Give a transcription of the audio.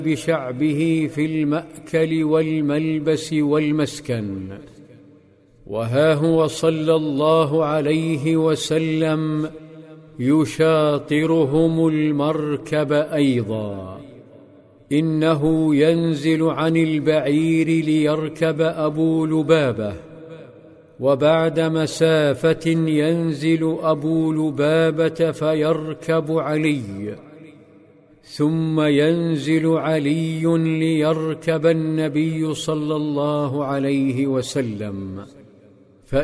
بشعبه في المأكل والملبس والمسكن. وها هو صلى الله عليه وسلم يشاطرهم المركب أيضا. إنه ينزل عن البعير ليركب أبو لبابة، وبعد مسافة ينزل أبو لبابة فيركب علي، ثم ينزل علي ليركب النبي صلى الله عليه وسلم.